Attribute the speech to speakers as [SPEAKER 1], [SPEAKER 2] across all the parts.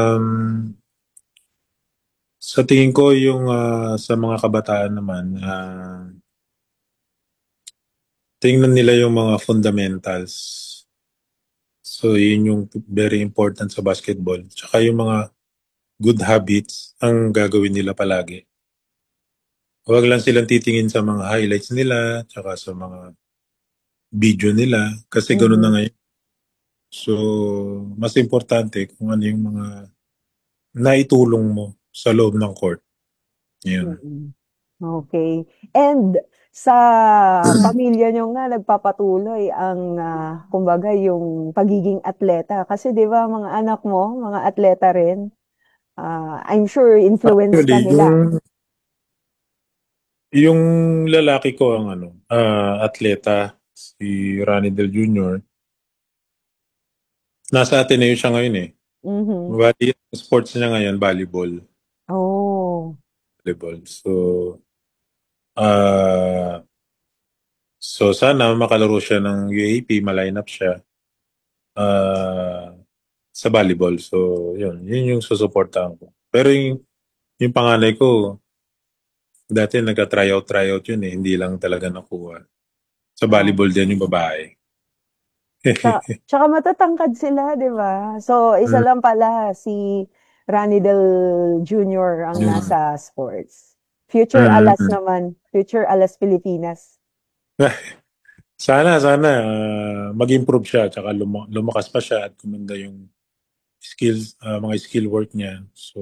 [SPEAKER 1] Sa tingin ko yung sa mga kabataan naman, tingnan nila yung mga fundamentals. So yun yung very important sa basketball. Tsaka yung mga good habits ang gagawin nila palagi. Huwag lang silang titingin sa mga highlights nila, tsaka sa mga video nila, kasi ganoon na
[SPEAKER 2] Mhm.
[SPEAKER 1] ngayon. So, mas importante kung ano yung mga naitulong mo sa loob ng court. Yun.
[SPEAKER 2] Mm. Okay. And sa pamilya niyo nga nagpapatuloy ang, kumbaga yung pagiging atleta kasi 'di ba mga anak mo, mga atleta rin? I'm sure influence ka
[SPEAKER 1] Actually,
[SPEAKER 2] nila.
[SPEAKER 1] yung lalaki ko ang atleta, si Ronnie Del Jr. Nasa Ateneo siya ngayon eh.
[SPEAKER 2] Mhm.
[SPEAKER 1] Bali, sports niya ngayon, volleyball.
[SPEAKER 2] Oh.
[SPEAKER 1] Volleyball. Ah, so sana makalaro siya ng UAP, ma-line up siya ah, sa volleyball. So, yun yung susuportahan ko. Pero yung panganay ko, dati nagka-tryout yun eh. Hindi lang talaga nakuha. Sa
[SPEAKER 2] Ah.
[SPEAKER 1] volleyball din yung babae.
[SPEAKER 2] Tsaka matatangkad sila, 'di ba? So, isa
[SPEAKER 1] Mm,
[SPEAKER 2] lang pala si Ranidel Jr. ang
[SPEAKER 1] yun.
[SPEAKER 2] nasa sports. Future Alas
[SPEAKER 1] Mm.
[SPEAKER 2] naman. Future Alas Pilipinas.
[SPEAKER 1] Sana mag-improve siya tsaka lumakas pa siya at kumanda yung skills, mga skill work niya. So,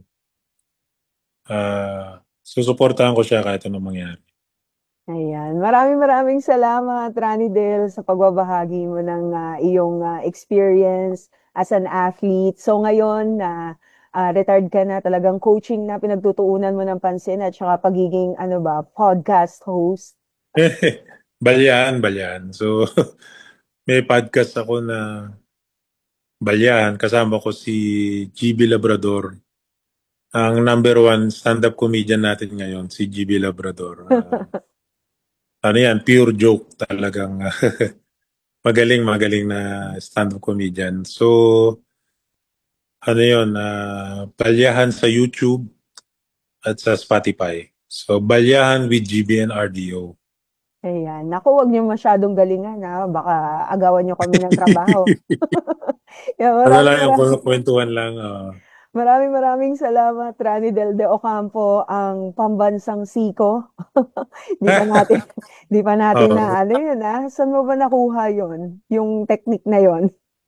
[SPEAKER 1] susuportahan ko siya kahit anong mangyari.
[SPEAKER 2] Ayan. Maraming maraming salamat, Ranidel, sa pagbabahagi mo ng iyong experience as an athlete. So ngayon na retired ka na, talagang coaching na pinagtutuunan mo ng pansin at saka pagiging ano ba, podcast host.
[SPEAKER 1] Balyahan. So, may podcast ako na balyahan. Kasama ko si GB Labrador. Ang number one stand-up comedian natin ngayon, si GB Labrador. Ano yan, pure joke talagang. Magaling na stand-up comedian. So, ano yun, balyahan sa YouTube at sa Spotify. So, balyahan with GB and RDO.
[SPEAKER 2] Ayan. Naku, wag niyo masyadong galingan ha. Baka agawan niyo kami ng trabaho. Yeah,
[SPEAKER 1] Ano lang yung kwentuhan lang.
[SPEAKER 2] maraming maraming salamat, Rani Del De Ocampo, ang pambansang siko. Di pa natin, di pa natin
[SPEAKER 1] Oo.
[SPEAKER 2] na ano yun ah. Saan mo ba nakuha yon? Yung technique na yon?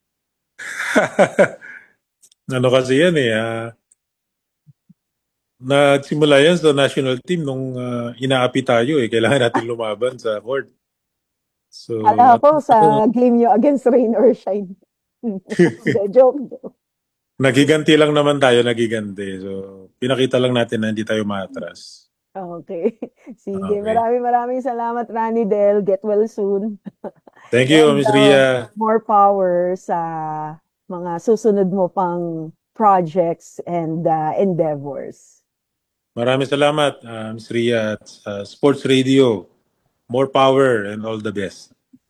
[SPEAKER 1] Ano kasi yan eh, nagsimula yan sa national team nung inaapi tayo eh. Kailangan natin lumaban sa court. So,
[SPEAKER 2] Kala ko sa game nyo against rain or shine. Hindi, joke.
[SPEAKER 1] nagiganti lang naman tayo, nagiganti. So, pinakita lang natin na hindi tayo maatras.
[SPEAKER 2] Okay. Sige,
[SPEAKER 1] Okay.
[SPEAKER 2] maraming maraming salamat, Rani Del. Get well soon.
[SPEAKER 1] Thank you,
[SPEAKER 2] And
[SPEAKER 1] Miss Ria.
[SPEAKER 2] more power sa mga susunod mo pang projects and endeavors.
[SPEAKER 1] Maraming salamat, Miss Ria at Sports Radio. More power and all the best.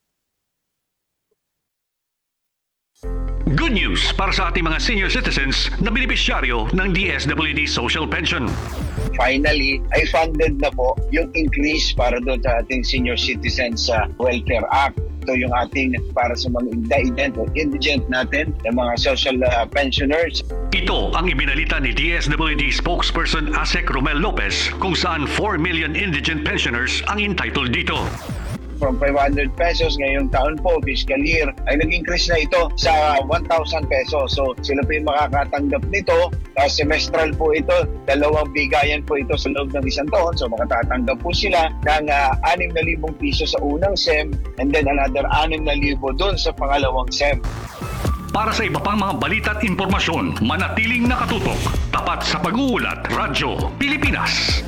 [SPEAKER 3] Good news para sa ating mga senior citizens na benepisyaryo ng DSWD Social Pension.
[SPEAKER 4] Finally, ay funded na po yung increase para doon sa ating Senior Citizens Welfare Act. Ito yung ating para sa mga indigent natin, yung mga social pensioners.
[SPEAKER 3] Ito ang ibinalita ni DSWD spokesperson Asek Romel Lopez kung saan 4 million indigent pensioners ang entitled dito.
[SPEAKER 4] From 500 pesos ngayong taon po, fiscal year, ay nag-increase na ito sa 1,000 pesos. So sila po yung makakatanggap nito. Semestral po ito, 2 bigayan po ito sa loob ng isang taon. So makatatanggap po sila ng 6,000 piso sa unang SEM and then another 6,000 doon sa pangalawang SEM.
[SPEAKER 3] Para sa iba pang mga balita at impormasyon, manatiling nakatutok. Tapat sa pag-uulat, Radyo Pilipinas.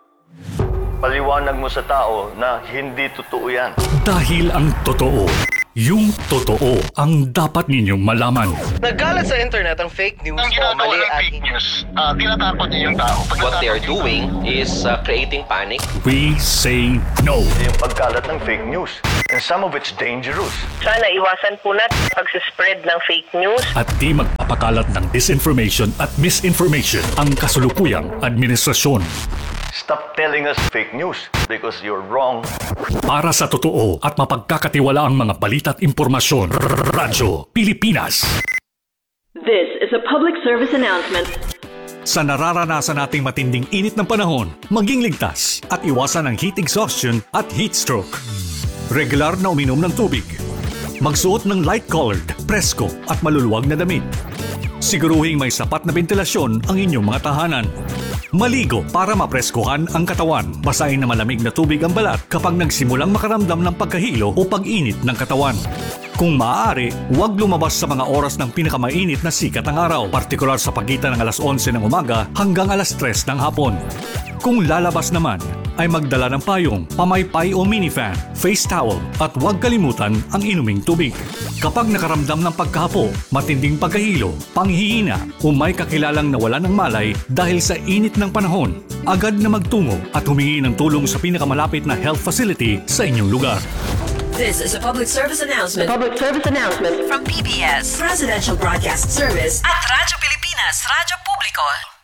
[SPEAKER 5] Paliwanag mo sa tao na hindi totoo yan.
[SPEAKER 3] Dahil ang totoo, Yung totoo ang dapat ninyong malaman.
[SPEAKER 5] Nagkalat sa internet ang fake news
[SPEAKER 6] Ang
[SPEAKER 5] o
[SPEAKER 6] ginagawa
[SPEAKER 5] mali
[SPEAKER 6] ng
[SPEAKER 5] at
[SPEAKER 6] fake news, tinatakot niyo yung tao.
[SPEAKER 5] what they are doing is creating panic.
[SPEAKER 3] We say no.
[SPEAKER 7] Yung pagkalat ng fake news. And some of it's dangerous.
[SPEAKER 8] Sana iwasan po natin pagsispread ng fake news.
[SPEAKER 3] At di magpapakalat ng disinformation at misinformation ang kasulukuyang administrasyon.
[SPEAKER 7] Stop telling us fake news because you're wrong.
[SPEAKER 3] Para sa totoo at mapagkakatiwalaang mga balita at impormasyon, Radyo Pilipinas.
[SPEAKER 9] This is a public service announcement.
[SPEAKER 3] Sa nararanasan nating matinding init ng panahon, maging ligtas at iwasan ang heat exhaustion at heat stroke. Regular na uminom ng tubig. Magsuot ng light-colored, presko at maluluwag na damit. Siguruhing may sapat na ventilasyon ang inyong mga tahanan. Maligo para mapreskuhan ang katawan. Basahin na malamig na tubig ang balat kapag nagsimulang makaramdam ng pagkahilo o pag-init ng katawan. Kung maaari, huwag lumabas sa mga oras ng pinakamainit na sikat ng araw, partikular sa pagitan ng alas 11 ng umaga hanggang alas 3 ng hapon. Kung lalabas naman, ay magdala ng payong, pamaypay o minifan, face towel at huwag kalimutan ang inuming tubig. Kapag nakaramdam ng pagkahapo, matinding pagkahilo, panghihina o may kakilalang nawalan ng malay dahil sa init ng panahon, agad na magtungo at humingi ng tulong sa pinakamalapit na health facility sa inyong lugar.
[SPEAKER 9] This is a public service announcement.
[SPEAKER 8] Public service announcement.
[SPEAKER 9] From PBS, Presidential Broadcast Service at Radyo Pilipinas, Radyo Publiko.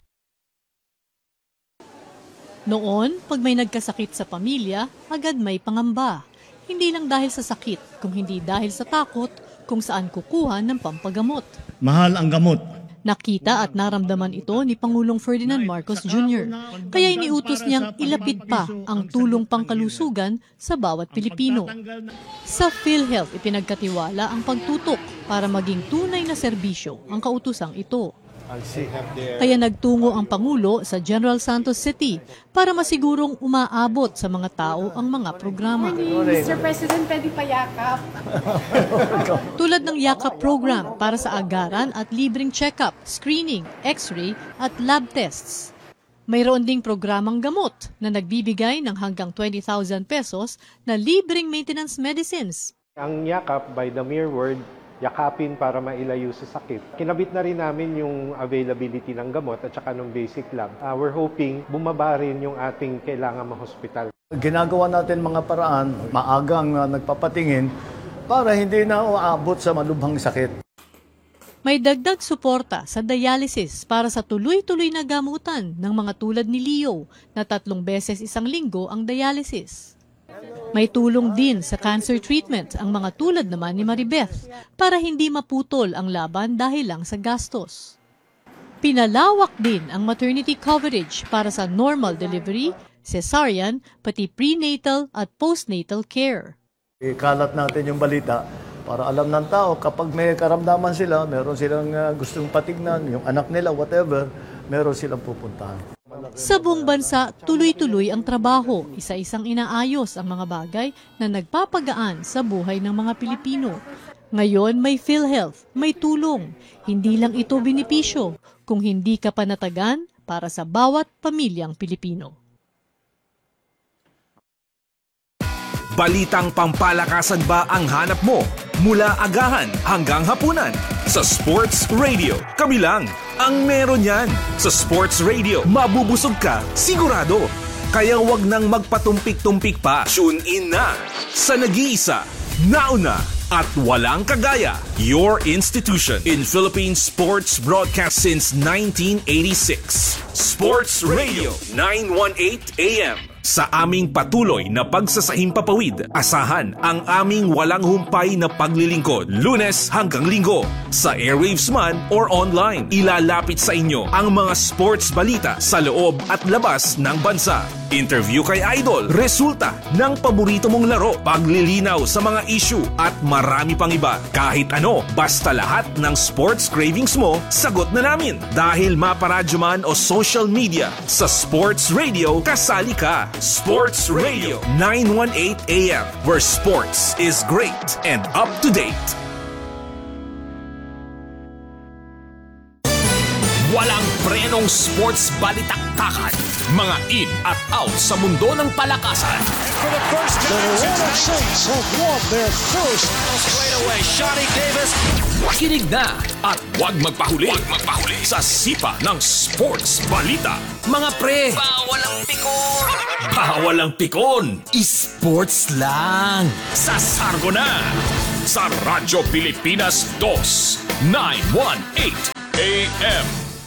[SPEAKER 10] Noon, pag may nagkasakit sa pamilya, agad may pangamba. Hindi lang dahil sa sakit, kung hindi dahil sa takot kung saan kukuha ng pampagamot.
[SPEAKER 11] Mahal ang gamot.
[SPEAKER 10] Nakita at naramdaman ito ni Pangulong Ferdinand Marcos Jr. Kaya iniutos niyang ilapit pa ang tulong pangkalusugan sa bawat Pilipino. Sa PhilHealth, ipinagkatiwala ang pagtutok para maging tunay na serbisyo ang kautusang ito. Kaya nagtungo ang Pangulo sa General Santos City para masigurong umaabot sa mga tao ang mga programa.
[SPEAKER 12] Mr. President, pwede pa yakap.
[SPEAKER 10] Tulad ng yakap program para sa agaran at libreng check-up, screening, x-ray at lab tests. Mayroon ding programang gamot na nagbibigay ng hanggang 20,000 pesos na libreng maintenance medicines.
[SPEAKER 13] Ang yakap, by the mere word, yakapin para mailayo sa sakit. Kinabit na rin namin yung availability ng gamot at saka ng basic lab. We're hoping bumaba rin yung ating kailangan ma-hospital.
[SPEAKER 11] Ginagawa natin mga paraan, maagang nagpapatingin para hindi na uabot sa malubhang sakit.
[SPEAKER 10] May dagdag suporta sa dialysis para sa tuloy-tuloy na gamutan ng mga tulad ni Leo na 3 beses isang linggo ang dialysis. May tulong din sa cancer treatment ang mga tulad naman ni Maribeth para hindi maputol ang laban dahil lang sa gastos. Pinalawak din ang maternity coverage para sa normal delivery, cesarean, pati prenatal at postnatal care.
[SPEAKER 11] Ikalat natin yung balita para alam ng tao kapag may karamdaman sila, meron silang gustong patignan, yung anak nila, whatever, meron silang pupuntahan.
[SPEAKER 10] Sa buong bansa, tuloy-tuloy ang trabaho, isa-isang inaayos ang mga bagay na nagpapagaan sa buhay ng mga Pilipino. Ngayon may PhilHealth, may tulong. Hindi lang ito benepisyo, kung hindi ka panatagan para sa bawat pamilyang Pilipino.
[SPEAKER 14] Balitang pampalakasan ba ang hanap mo? Mula agahan hanggang hapunan. Sa Sports Radio, kami lang ang meron yan. Sa Sports Radio, mabubusog ka, sigurado. Kaya wag nang magpatumpik-tumpik pa. Tune in na sa nag-iisa, nauna at walang kagaya. Your institution in Philippine sports broadcast since 1986. Sports Radio 918 AM. Sa aming patuloy na pagsasahimpapawid, asahan ang aming walang humpay na paglilingkod, Lunes hanggang Linggo. Sa airwaves man or online, ilalapit sa inyo ang mga sports balita sa loob at labas ng bansa. Interview kay Idol, resulta ng paborito mong laro, paglilinaw sa mga issue at marami pang iba. Kahit ano, basta lahat ng sports cravings mo, sagot na namin. Dahil maparadyo man o social media, sa Sports Radio, kasali ka. Sports Radio 918 AM, where sports is great and up to date. Walang prenong sports balitaktakan. Mga in at out sa mundo ng palakasan.
[SPEAKER 15] For the first time, the Red Saints have won their first.
[SPEAKER 14] Straight away, Shawty Davis. Kinig na at huwag magpahuli. Sa sipa ng sports balita. Mga pre, bawal ang pikon. Bawal ang pikon. Sports lang. Sa Sargo na. Sa Radyo Pilipinas 2, 918 AM.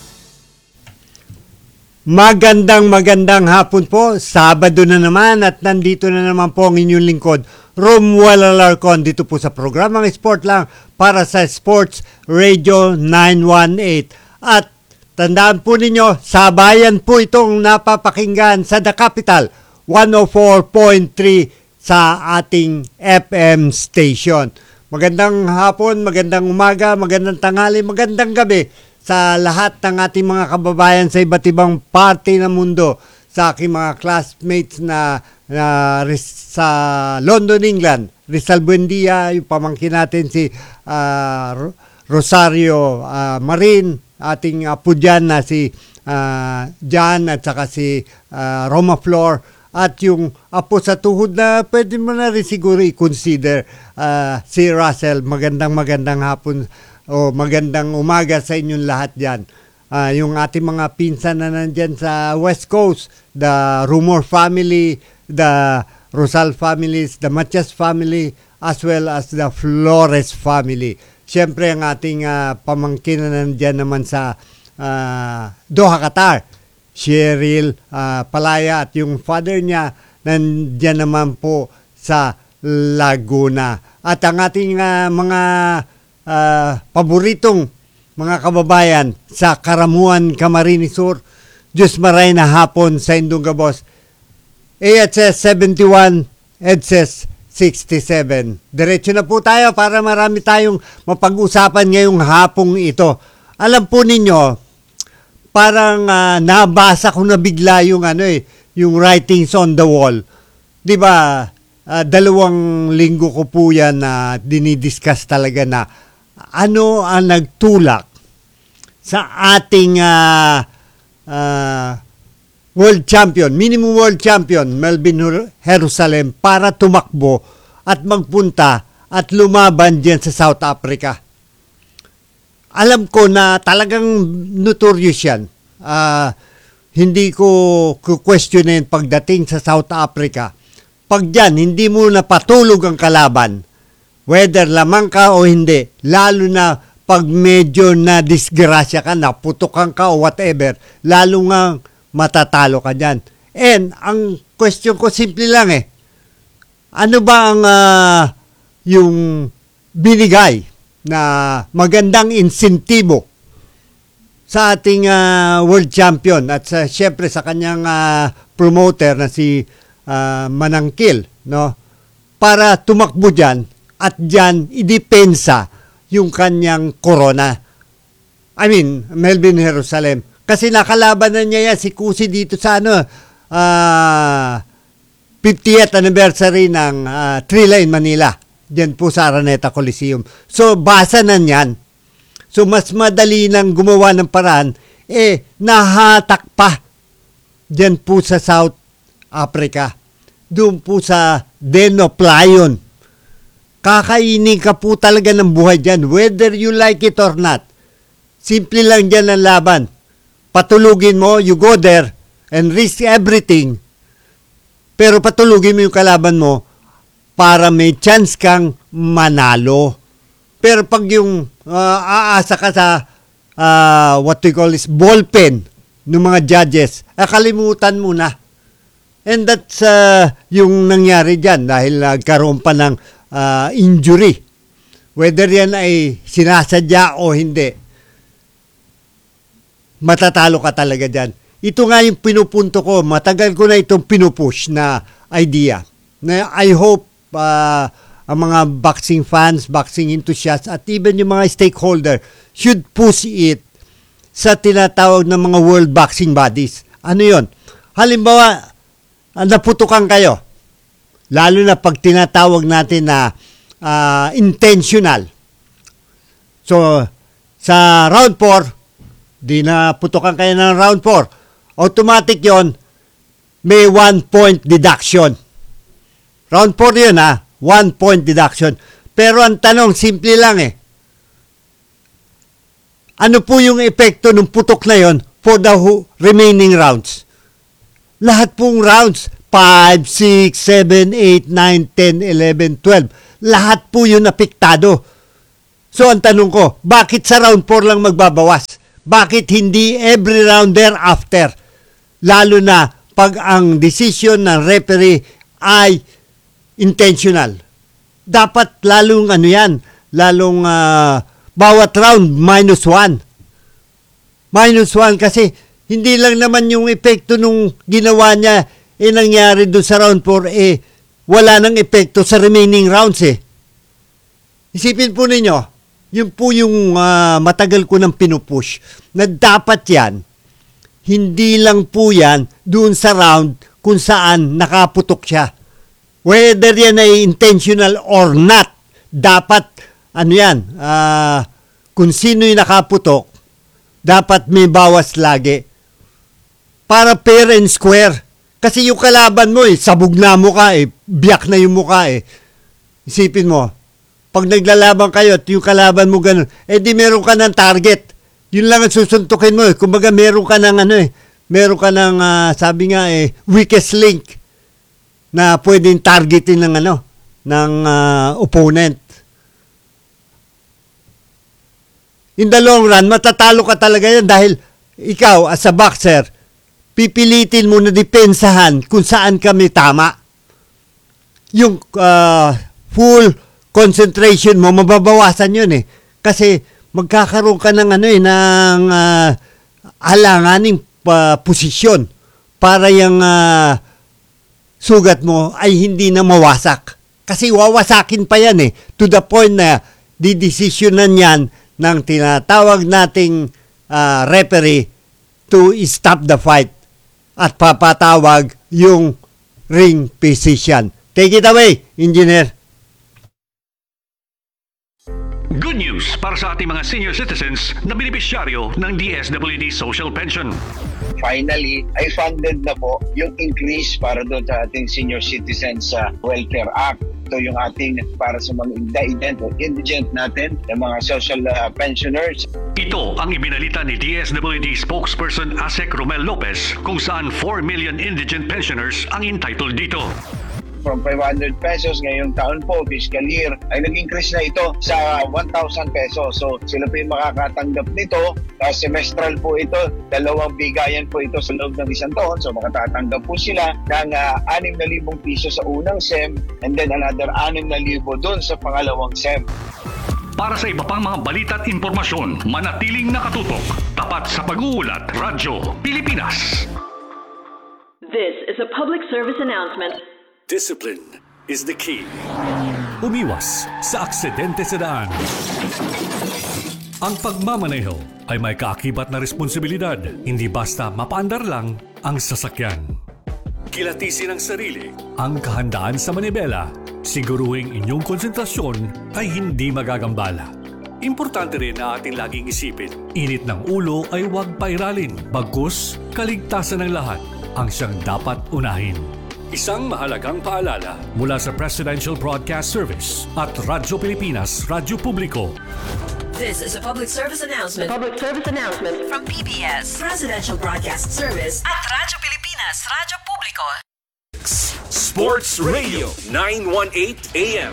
[SPEAKER 16] Magandang hapon po. Sabado na naman at nandito na naman po ang inyong lingkod, Romuald Alarcon, dito po sa programang Sport Lang para sa Sports Radio 918. At tandaan po ninyo, sabayan po itong napapakinggan sa The Capital 104.3 sa ating FM station. Magandang hapon, magandang umaga, magandang tanghali, magandang gabi sa lahat ng ating mga kababayan sa iba't ibang parte ng mundo, sa aking mga classmates na sa London, England, Rizal Buendia, yung pamangkin natin si Rosario Marin, ating apo dyan na si John at saka si Roma Flor, at yung apo sa tuhod na pwede mo na rin siguro i-consider si Russell. Magandang hapon o magandang umaga sa inyong lahat dyan. Yung ating mga pinsan na nandyan sa West Coast, the Rumor family, the Rosal families, the Matias family, as well as the Flores family. Siyempre ang ating pamangkin na nandyan naman sa Doha, Qatar, Cheryl Palaya, at yung father niya nandyan naman po sa Laguna. At ang ating mga paboritong mga kababayan sa Karamuan, Camarines Sur, Diyos maray na hapon sa Indong Gabos, AHS 71, EDSES 67. Diretso na po tayo para marami tayong mapag-usapan ngayong hapong ito. Alam po ninyo, parang nabasa ko na bigla yung yung writings on the wall. 'Di ba? 2 linggo ko po yan na dinidiscuss talaga na ano ang nagtulak sa ating world champion, minimum world champion, Melvin Jerusalem, para tumakbo at magpunta at lumaban dyan sa South Africa. Alam ko na talagang notorious yan. Hindi ko questionin pagdating sa South Africa. Pag dyan, hindi mo napatulog ang kalaban, whether lamang ka o hindi, lalo na pag medyo na disgrasya ka, naputokan ka o whatever, lalo nga matatalo ka dyan. And ang question ko simple lang ano ba ang yung binigay na magandang insentibo sa ating world champion at syempre sa kanyang promoter na si Manangkil, no? Para tumakbo dyan at dyan idepensa yung kanyang corona. I mean, Melvin Jerusalem. Kasi nakalaban na niya yan si Kusi dito sa 50th anniversary ng Three Line Manila. Diyan po sa Araneta Coliseum. So, basa na niyan. So, mas madali nang gumawa ng paraan, nahatak pa diyan po sa South Africa. Doon po sa Den of Lion. Kakainin ka po talaga ng buhay dyan, whether you like it or not. Simple lang dyan ang laban. Patulugin mo, you go there and risk everything. Pero patulugin mo yung kalaban mo para may chance kang manalo. Pero pag yung aasa ka sa what we call is ballpen ng mga judges, kalimutan mo na. And that's yung nangyari dyan dahil nagkaroon pa ng injury. Whether yan ay sinasadya o hindi, matatalo ka talaga dyan. Ito nga yung pinupunto ko. Matagal ko na itong pinupush na idea. Na I hope ang mga boxing fans, boxing enthusiasts, at even yung mga stakeholder should push it sa tinatawag ng mga world boxing bodies. Ano yon? Halimbawa, naputukan kayo. Lalo na pag tinatawag natin na intentional. So, sa round 4, di na putukan kayo ng round 4. Automatic yon, may 1 point deduction. Round 4 yun 1 point deduction. Pero ang tanong, simple lang ano po yung epekto ng putok na yon for the remaining rounds? Lahat pong rounds, 5, 6, 7, 8, 9, 10, 11, 12. Lahat po yun apektado. So ang tanong ko, bakit sa round 4 lang magbabawas? Bakit hindi every round thereafter? Lalo na pag ang decision ng referee ay intentional. Dapat lalong bawat round -1. -1 kasi hindi lang naman yung epekto nung ginawa niya nangyari doon sa round 4 wala nang epekto sa remaining rounds Isipin po ninyo, yun po yung matagal ko nang pinupush na dapat yan, hindi lang po yan doon sa round kung saan nakaputok siya. Whether yan ay intentional or not, dapat kung sino yung nakaputok, dapat may bawas lagi. Para fair and square. Kasi yung kalaban mo sabog na mukha biyak na yung mukha Isipin mo, pag naglalaban kayo at yung kalaban mo ganun, di meron ka ng target. Yun lang ang susuntukin mo Kumbaga meron ka ng meron ka ng sabi nga weakest link na pwedeng targetin ng opponent. In the long run, matatalo ka talaga yan dahil ikaw as a boxer, pipilitin mo na depensahan kung saan kami tama. Yung full concentration mo, mababawasan yun Kasi magkakaroon ka ng ng alanganing posisyon para yung sugat mo ay hindi na mawasak. Kasi wawasakin pa yan to the point na didesisyonan yan ng tinatawag nating referee to stop the fight at papatawag yung ring physician. Take it away, Engineer.
[SPEAKER 3] Good news para sa ating mga senior citizens na benepisyaryo ng DSWD Social Pension.
[SPEAKER 4] Finally, ay funded na po yung increase para doon sa ating Senior Citizens Welfare Act. Ito yung ating para sa mga indigent natin, yung mga social pensioners.
[SPEAKER 3] Ito ang ibinalita ni DSWD spokesperson Asek Romel Lopez kung saan 4 million indigent pensioners ang entitled dito.
[SPEAKER 4] From 500 pesos ngayong taon po, fiscal year, ay nag-increase na ito sa 1,000 pesos. So sila po yung makakatanggap nito. Semestral po ito, 2 bigayan po ito sa loob ng isang taon. So makatatanggap po sila ng 6,000 piso sa unang SEM and then another 6,000 doon sa pangalawang SEM.
[SPEAKER 3] Para sa iba pang mga balita at impormasyon, manatiling nakatutok. Tapat sa pag-uulat, Radyo Pilipinas.
[SPEAKER 9] This is a public service announcement.
[SPEAKER 3] Discipline is the key. Umiwas sa aksidente sa daan. Ang pagmamaneho ay may kaakibat na responsibilidad. Hindi basta mapaandar lang ang sasakyan. Kilatisin ang sarili, ang kahandaan sa manibela. Siguruhing inyong konsentrasyon ay hindi magagambala. Importante rin na ating laging isipin, init ng ulo ay huwag pairalin. Bagkus, kaligtasan ng lahat ang siyang dapat unahin. Isang mahalagang paalala mula sa Presidential Broadcast Service at Radyo Pilipinas, Radyo Publiko.
[SPEAKER 9] This is a public service announcement.
[SPEAKER 8] Public service announcement
[SPEAKER 9] From PBS, Presidential Broadcast Service at Radyo Pilipinas, Radyo Publiko.
[SPEAKER 14] Sports Radio 918 AM.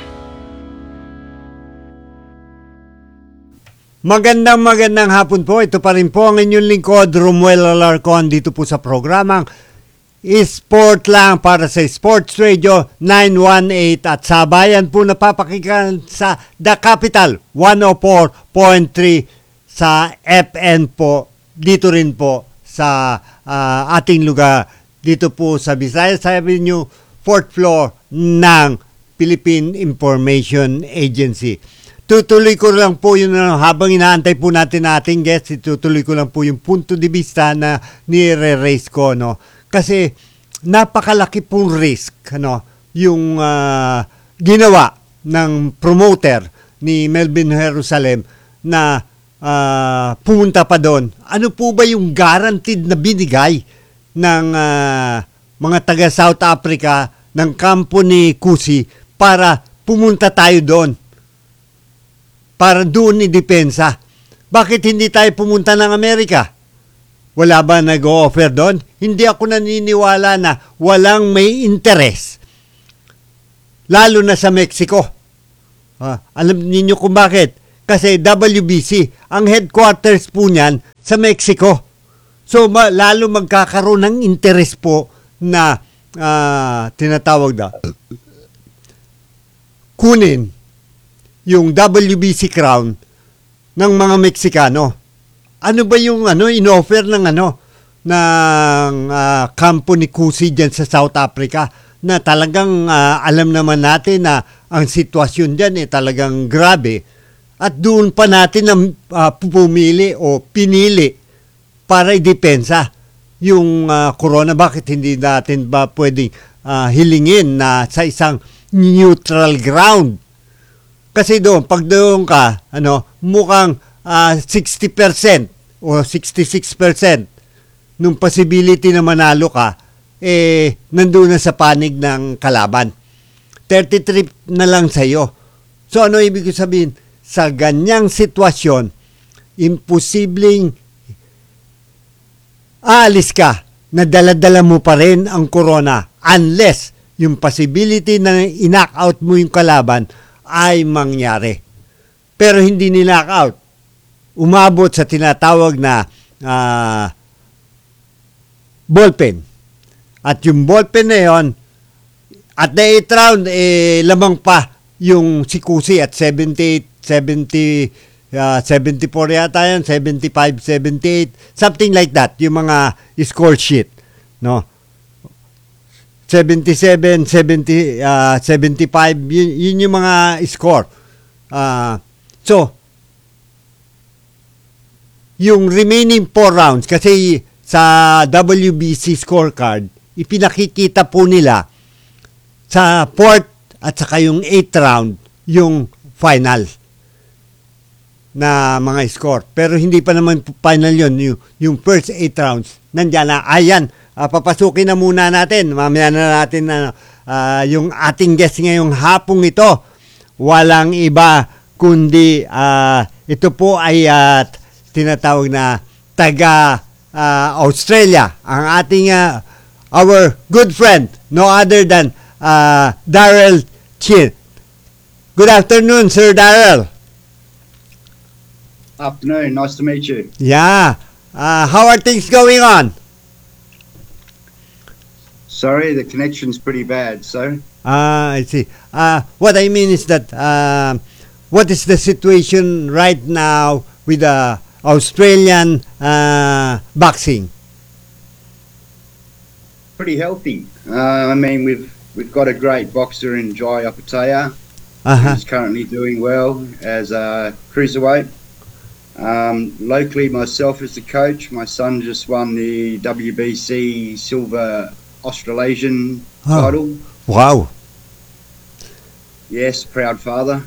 [SPEAKER 16] Magandang hapon po. Ito pa rin po ang inyong lingkod, Romuel Alarcon, dito po sa programang Sport lang para sa Sports Radio 918 at sabayan po napapakinggan sa The Capital 104.3 sa FN po. Dito rin po sa ating lugar. Dito po sa Visayas Avenue, 4th floor ng Philippine Information Agency. Tutuloy ko lang po yun habang inaantay po natin ating guest. Tutuloy ko lang po yung punto de vista na nire-raise ko. Kasi napakalaki pong risk yung ginawa ng promoter ni Melvin Jerusalem na pumunta pa doon. Ano po ba yung guaranteed na binigay ng mga taga South Africa ng kampo ni Kusi para pumunta tayo doon? Para doon i-depensa. Bakit hindi tayo pumunta ng Amerika? Wala ba nag-o-offer doon? Hindi ako naniniwala na walang may interes. Lalo na sa Mexico. Alam niyo kung bakit? Kasi WBC, ang headquarters po niyan sa Mexico. So, lalo magkakaroon ng interes po na tinatawag na kunin yung WBC crown ng mga Meksikano. Ano ba yung in-offer ng kampo ni Kusi dyan sa South Africa na talagang alam naman natin na ang sitwasyon dyan talagang grabe. At doon pa natin pumili o pinili para idepensa yung corona. Bakit hindi natin ba pwedeng hilingin na sa isang neutral ground? Kasi doon, pag doon ka, mukhang 60% o 66% nung possibility na manalo ka, nandun na sa panig ng kalaban. 33 na lang sa'yo. So ano ibig sabihin? Sa ganyang sitwasyon, imposibleng aalis ka na dala-dala mo pa rin ang corona unless yung possibility na i-knock out mo yung kalaban ay mangyari. Pero hindi ni-knock out. Umabot sa tinatawag na ballpen. At yung ballpen na yun, at the 8th round, lamang pa yung si Kusi at 74 yata yan, 75, 78, something like that, yung mga score sheet, no? 77, 70, 75, yun yung mga score. So, yung remaining 4 rounds, kasi sa WBC scorecard, ipinakikita po nila sa 4th at saka yung 8th round, yung final na mga score. Pero hindi pa naman final yun. Yung first 8 rounds, nandiyan na. Ayan, papasukin na muna natin. Mamaya na natin yung ating guest ngayong hapong ito. Walang iba kundi ito po ay tinatawag na taga Australia. Ang ating our good friend, no other than Darrell Chin. Good afternoon, Sir Darrell.
[SPEAKER 17] Afternoon, nice to meet you.
[SPEAKER 16] Yeah. How are things going on?
[SPEAKER 17] Sorry, the connection's pretty bad, so.
[SPEAKER 16] I see. What I mean is that what is the situation right now with the Australian boxing?
[SPEAKER 17] Pretty healthy. I mean, we've got a great boxer in Jai Opataya. Who's currently doing well as a cruiserweight. Locally, myself as the coach, my son just won the WBC Silver Australasian title.
[SPEAKER 16] Wow.
[SPEAKER 17] Yes, proud father.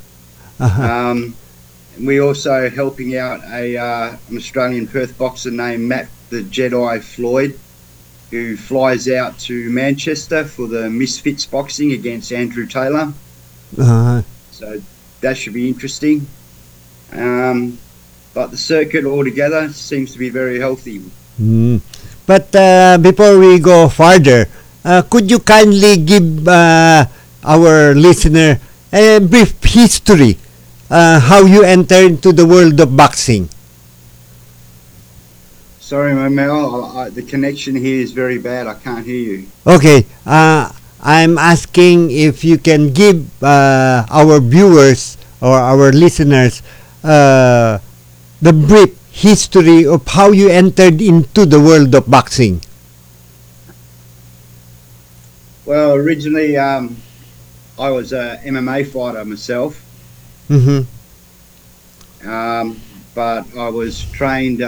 [SPEAKER 17] We also helping out an Australian Perth boxer named Matt the Jedi Floyd, who flies out to Manchester for the Misfits boxing against Andrew Taylor. So that should be interesting. But the circuit altogether seems to be very healthy.
[SPEAKER 16] But before we go further, could you kindly give our listener a brief history how you entered into the world of boxing?
[SPEAKER 17] Sorry, Mel, the connection here is very bad. I can't hear you.
[SPEAKER 16] Okay, I'm asking if you can give our viewers or our listeners the brief history of how you entered into the world of boxing.
[SPEAKER 17] Well, originally I was a MMA fighter myself. But I was trained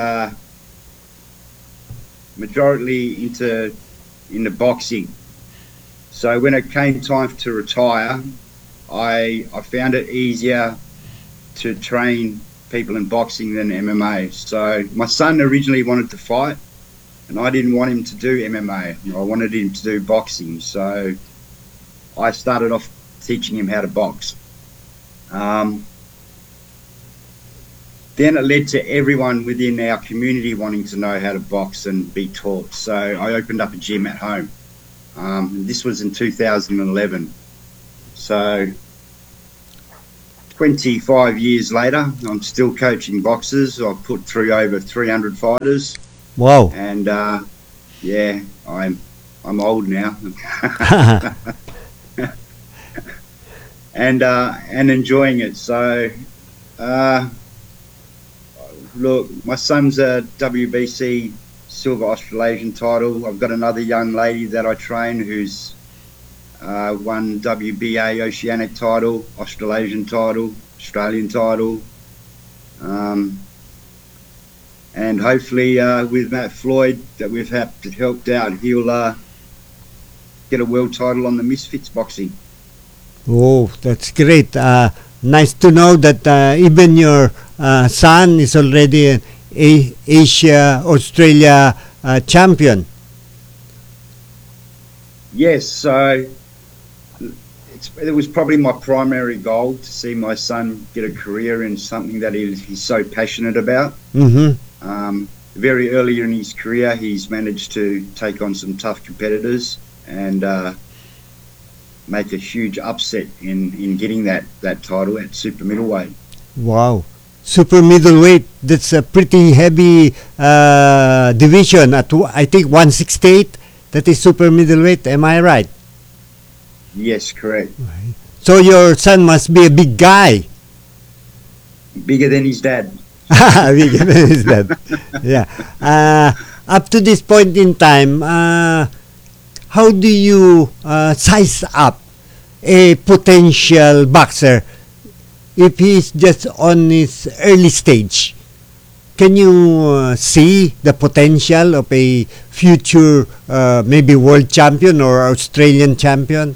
[SPEAKER 17] majority into boxing. So when it came time to retire, I found it easier to train people in boxing than MMA. So my son originally wanted to fight, and I didn't want him to do MMA. I wanted him to do boxing. So I started off teaching him how to box. Then it led to everyone within our community wanting to know how to box and be taught. So I opened up a gym at home. This was in 2011. So 25 years later, I'm still coaching boxers. I've put through over 300 fighters.
[SPEAKER 16] Wow.
[SPEAKER 17] And yeah, I'm old now. and enjoying it. So look, my son's a WBC Silver Australasian title. I've got another young lady that I train who's won WBA Oceanic title, Australasian title, Australian title. And hopefully with Matt Floyd that we've helped out, he'll get a world title on the Misfits boxing.
[SPEAKER 16] Oh, that's great. Nice to know that even your son is already an Asia, Australia champion.
[SPEAKER 17] Yes, so it was probably my primary goal to see my son get a career in something that he's so passionate about. Very early in his career, he's managed to take on some tough competitors and make a huge upset in getting that title at super middleweight.
[SPEAKER 16] Wow. Super middleweight, that's a pretty heavy division at I think 168. That is super middleweight, am I right?
[SPEAKER 17] Yes, correct.
[SPEAKER 16] So your son must be a big guy.
[SPEAKER 17] Bigger than his dad.
[SPEAKER 16] Bigger than his dad. Yeah. Up to this point in time, how do you size up a potential boxer if he's just on his early stage? Can you see the potential of a future maybe world champion or Australian champion?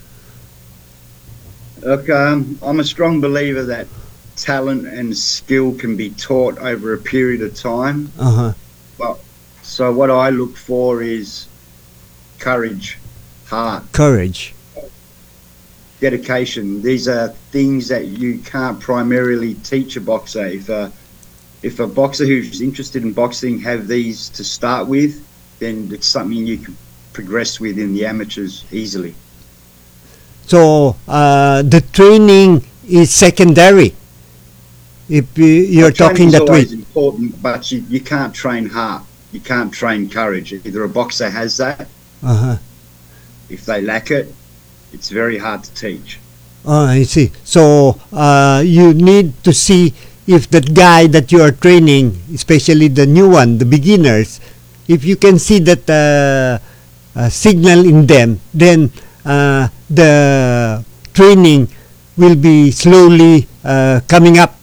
[SPEAKER 17] Look, I'm a strong believer that talent and skill can be taught over a period of time. But, so what I look for is courage, heart.
[SPEAKER 16] Courage.
[SPEAKER 17] Dedication. These are things that you can't primarily teach a boxer. If a boxer who's interested in boxing have these to start with, then it's something you can progress with in the amateurs easily.
[SPEAKER 16] So the training is secondary. If you're talking that way,
[SPEAKER 17] training's always important, but you can't train heart. You can't train courage. Either a boxer has that. If they lack it, it's very hard to teach.
[SPEAKER 16] Oh, I see. So you need to see if that guy that you are training, especially the new one, the beginners, if you can see that signal in them, then the training will be slowly coming up.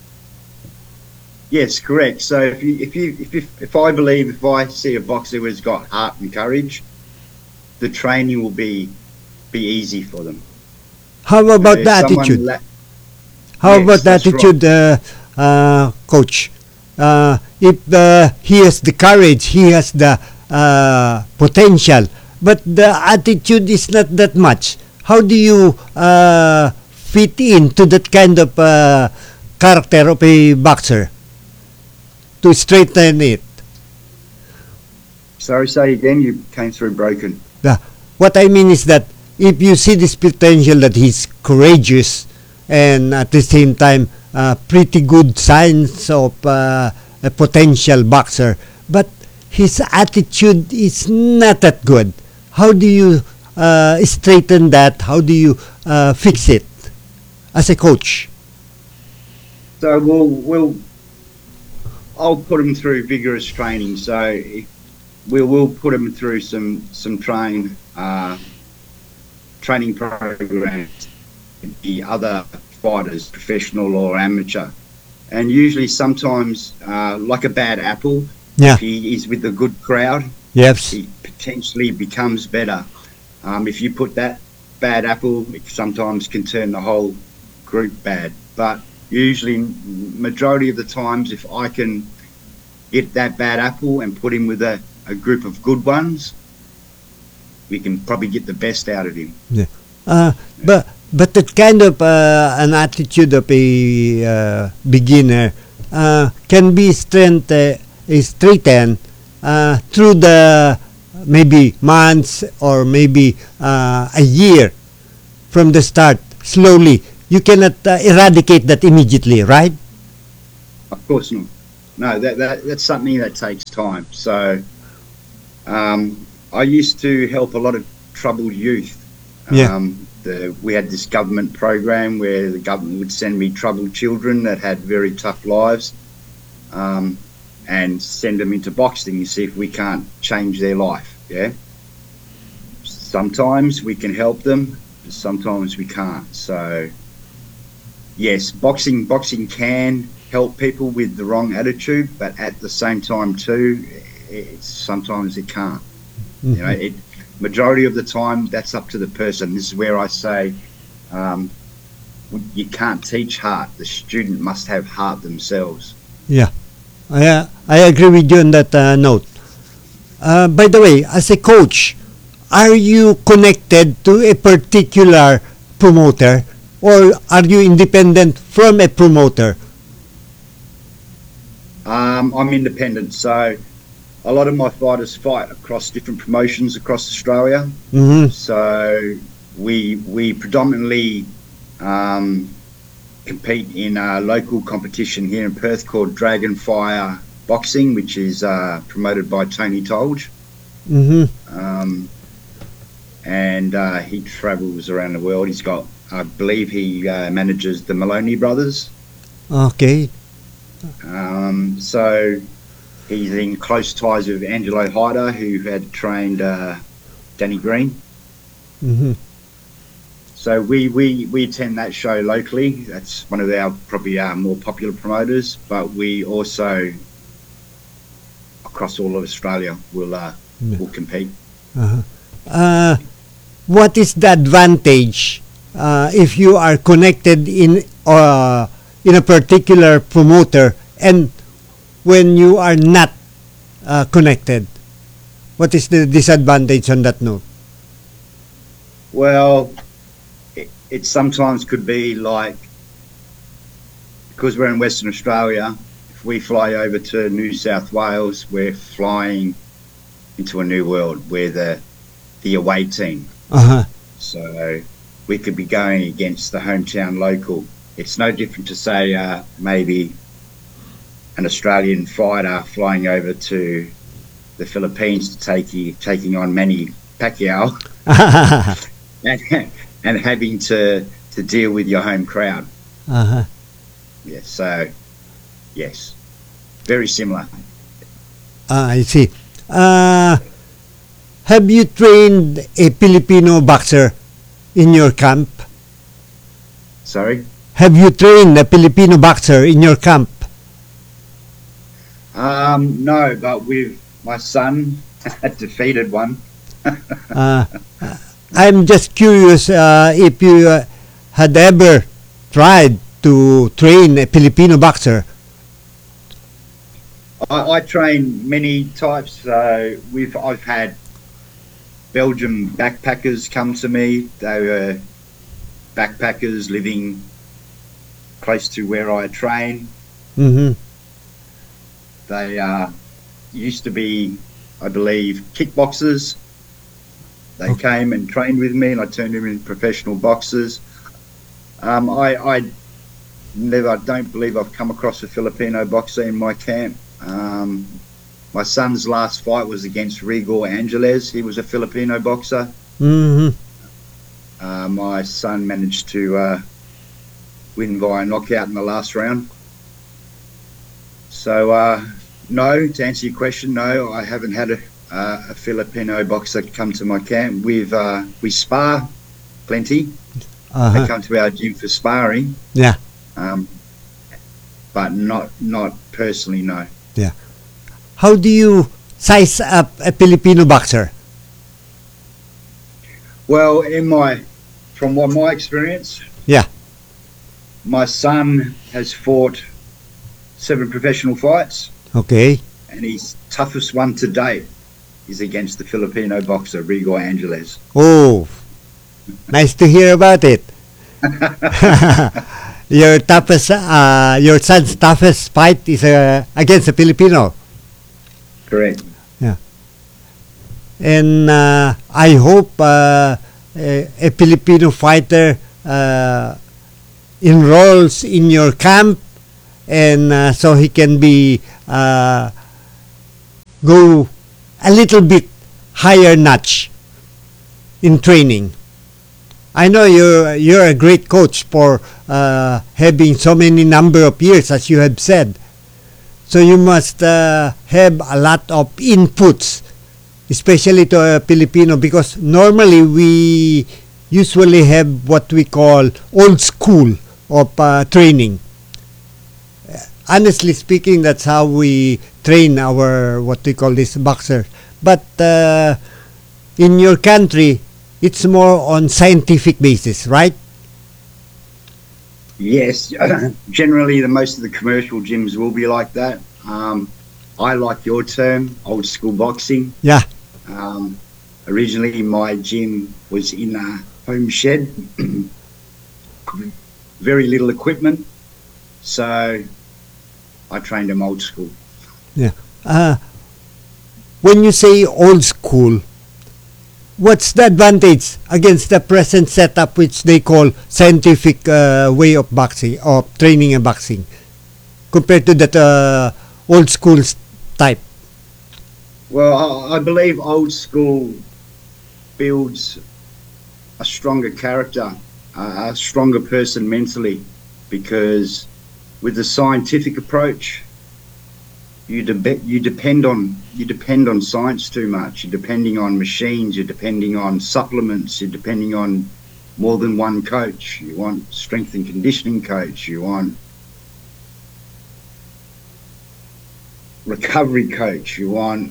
[SPEAKER 17] Yes, correct. So if I believe if I see a boxer who has got heart and courage, the training will be easy for them.
[SPEAKER 16] How about the attitude? How about the attitude, coach? If he has the courage, he has the potential, but the attitude is not that much. How do you fit into that kind of character of a boxer to straighten it?
[SPEAKER 17] Sorry, say again. You came through broken.
[SPEAKER 16] What I mean is that if you see this potential that he's courageous and at the same time pretty good signs of a potential boxer, but his attitude is not that good, how do you straighten that? How do you fix it as a coach?
[SPEAKER 17] So I'll put him through vigorous training. So we'll put him through some training programs. The other fighters, professional or amateur, and usually sometimes like a bad apple.
[SPEAKER 16] Yeah.
[SPEAKER 17] If he is with a good crowd,
[SPEAKER 16] yes,
[SPEAKER 17] he potentially becomes better. If you put that bad apple, it sometimes can turn the whole group bad. But usually, majority of the times, if I can get that bad apple and put him with a group of good ones, we can probably get the best out of him.
[SPEAKER 16] Yeah. But that kind of an attitude of a beginner can be straightened through the maybe months or maybe a year from the start, slowly. You cannot eradicate that immediately, right?
[SPEAKER 17] Of course not. No, that's something that takes time. So I used to help a lot of troubled youth. We had this government program where the government would send me troubled children that had very tough lives and send them into boxing and see if we can't change their life. Yeah. Sometimes we can help them, sometimes we can't. So yes, boxing can help people with the wrong attitude, but at the same time too, sometimes it can't.
[SPEAKER 16] Mm-hmm.
[SPEAKER 17] You know, majority of the time, that's up to the person. This is where I say you can't teach heart. The student must have heart themselves.
[SPEAKER 16] Yeah, I agree with you on that note. By the way, as a coach, are you connected to a particular promoter or are you independent from a promoter?
[SPEAKER 17] I'm independent, so a lot of my fighters fight across different promotions across Australia.
[SPEAKER 16] Mm-hmm.
[SPEAKER 17] So we predominantly compete in a local competition here in Perth called Dragonfire Boxing, which is promoted by Tony Tolge.
[SPEAKER 16] Mm-hmm.
[SPEAKER 17] And he travels around the world. He's got, I believe he manages the Maloney brothers.
[SPEAKER 16] Okay.
[SPEAKER 17] So he's in close ties with Angelo Hyder, who had trained Danny Green.
[SPEAKER 16] Mm-hmm.
[SPEAKER 17] So we attend that show locally. That's one of our probably our more popular promoters. But we also across all of Australia will compete.
[SPEAKER 16] Uh-huh. What is the advantage if you are connected in a particular promoter and when you are not connected? What is the disadvantage on that note?
[SPEAKER 17] Well, it sometimes could be like, because we're in Western Australia, if we fly over to New South Wales, we're flying into a new world. We're the away team.
[SPEAKER 16] Uh-huh.
[SPEAKER 17] So we could be going against the hometown local. It's no different to say maybe an Australian fighter flying over to the Philippines to taking on Manny Pacquiao and having to deal with your home crowd.
[SPEAKER 16] Uh-huh.
[SPEAKER 17] Yeah, so yes, very similar.
[SPEAKER 16] I see. Have you trained a Filipino boxer in your camp?
[SPEAKER 17] Sorry?
[SPEAKER 16] Have you trained a Filipino boxer in your camp?
[SPEAKER 17] No, but with my son, defeated one.
[SPEAKER 16] I'm just curious if you had ever tried to train a Filipino boxer.
[SPEAKER 17] I train many types. I've had Belgian backpackers come to me. They were backpackers living close to where I train.
[SPEAKER 16] Mm-hmm.
[SPEAKER 17] They used to be, I believe, kickboxers. They came and trained with me, and I turned them into professional boxers. I don't believe I've come across a Filipino boxer in my camp. My son's last fight was against Rigor Angeles. He was a Filipino boxer.
[SPEAKER 16] Mm-hmm.
[SPEAKER 17] My son managed to win via knockout in the last round. So, no, to answer your question, no, I haven't had a Filipino boxer come to my camp. We spar plenty.
[SPEAKER 16] Uh-huh.
[SPEAKER 17] They come to our gym for sparring.
[SPEAKER 16] Yeah.
[SPEAKER 17] But not personally, no.
[SPEAKER 16] Yeah. How do you size up a Filipino boxer?
[SPEAKER 17] Well, from my experience,
[SPEAKER 16] yeah,
[SPEAKER 17] my son has fought 7 professional fights,
[SPEAKER 16] Okay.
[SPEAKER 17] and his toughest one to date is against the Filipino boxer Rigo Angeles.
[SPEAKER 16] Oh, nice to hear about it. Your son's toughest fight is against a Filipino.
[SPEAKER 17] Correct.
[SPEAKER 16] Yeah. And I hope a Filipino fighter enrolls in your camp, and so he can be go a little bit higher notch in training. I know you're a great coach for having so many number of years, as you have said. So you must have a lot of inputs, especially to a Filipino, because normally we usually have what we call old school of training. Honestly speaking, that's how we train our what we call this boxer. But in your country, it's more on scientific basis, right?
[SPEAKER 17] Yes, generally most of the commercial gyms will be like that. I like your term, old school boxing.
[SPEAKER 16] Yeah.
[SPEAKER 17] Originally my gym was in a home shed, very little equipment, so I trained them old school.
[SPEAKER 16] Yeah. When you say old school, what's the advantage against the present setup, which they call scientific way of boxing, or training and boxing, compared to that old school type?
[SPEAKER 17] Well, I believe old school builds a stronger character, a stronger person mentally, because with the scientific approach, you depend on science too much. You're depending on machines. You're depending on supplements. You're depending on more than one coach. You want strength and conditioning coach. You want recovery coach. You want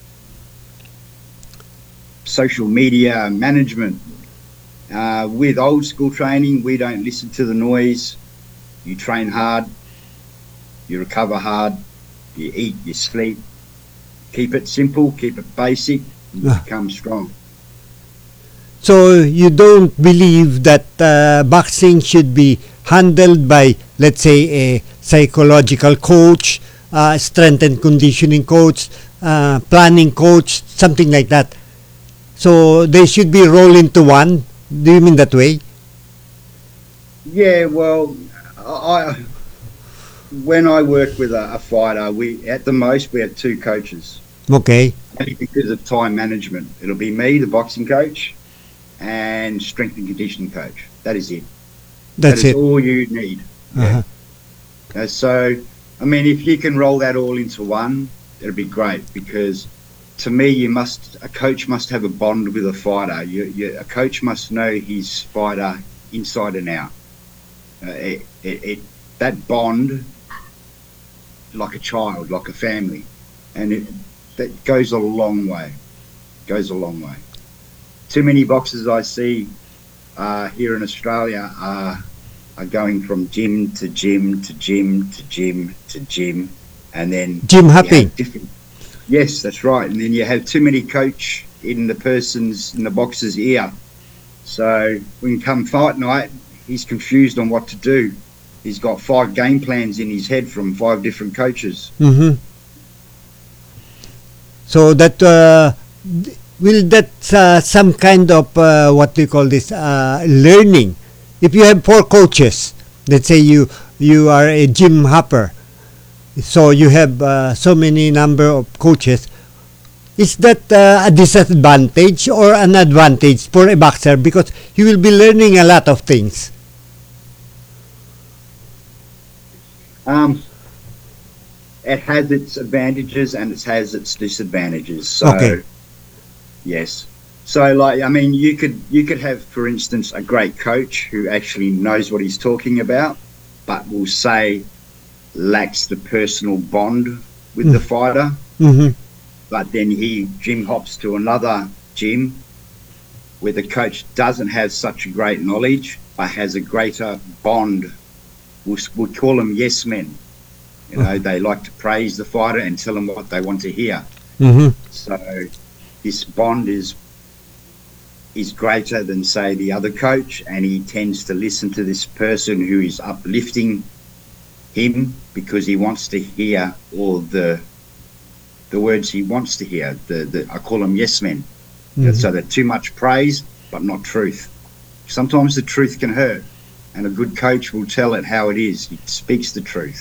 [SPEAKER 17] social media management. With old school training, we don't listen to the noise. You train hard. You recover hard. You eat, you sleep, keep it simple, keep it basic, and you become strong.
[SPEAKER 16] So you don't believe that boxing should be handled by, let's say, a psychological coach, strength and conditioning coach, planning coach, something like that. So they should be rolled into one. Do you mean that way?
[SPEAKER 17] Yeah, well, when I work with a fighter, we at the most we have 2 coaches.
[SPEAKER 16] Okay.
[SPEAKER 17] Only because of time management. It'll be me, the boxing coach, and strength and conditioning coach. That is it.
[SPEAKER 16] That's
[SPEAKER 17] that is
[SPEAKER 16] it.
[SPEAKER 17] all you need.
[SPEAKER 16] Uh-huh.
[SPEAKER 17] So, I mean, if you can roll that all into one, it'll be great, because to me, a coach must have a bond with a fighter. A coach must know his fighter inside and out. That bond, like a child, like a family, and that goes a long way. Goes a long way. Too many boxers I see here in Australia are going from gym to gym to gym to gym to gym, and then
[SPEAKER 16] gym hopping.
[SPEAKER 17] Yes, that's right. And then you have too many coach in the boxer's ear. So when come fight night, he's confused on what to do. He's got 5 game plans in his head from 5 different coaches.
[SPEAKER 16] Mm-hmm. So that some kind of what do you call this learning? If you have 4 coaches, let's say you are a gym hopper, so you have so many number of coaches. Is that a disadvantage or an advantage for a boxer, because he will be learning a lot of things?
[SPEAKER 17] It has its advantages and it has its disadvantages. So,
[SPEAKER 16] okay.
[SPEAKER 17] Yes. So, like, I mean, you could have, for instance, a great coach who actually knows what he's talking about, but will say lacks the personal bond with the fighter.
[SPEAKER 16] Mm-hmm.
[SPEAKER 17] But then he gym hops to another gym where the coach doesn't have such a great knowledge, but has a greater bond we'll call them yes men. You know, they like to praise the fighter and tell them what they want to hear. So this bond is greater than, say, the other coach, and he tends to listen to this person who is uplifting him because he wants to hear all the words he wants to hear. I call them yes men. So they're too much praise but not truth. Sometimes the truth can hurt, and a good coach will tell it how it is. He speaks the truth.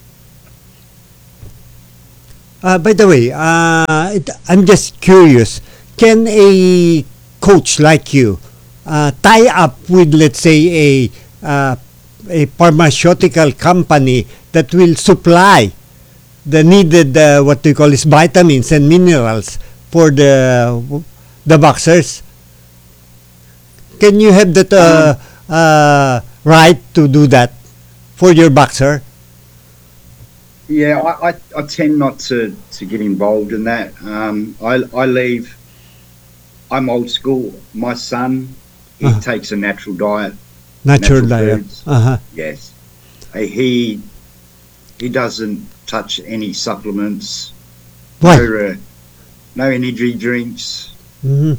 [SPEAKER 16] By the way, I'm just curious, can a coach like you tie up with, let's say, a pharmaceutical company that will supply the needed what we call is vitamins and minerals for the boxers? Can you have that right to do that for your boxer?
[SPEAKER 17] Yeah, I tend not to get involved in that. I leave. I'm old school. My son, he takes a natural diet.
[SPEAKER 16] Natural diet.
[SPEAKER 17] Foods. Yes. He doesn't touch any supplements.
[SPEAKER 16] Why?
[SPEAKER 17] No energy drinks.
[SPEAKER 16] No.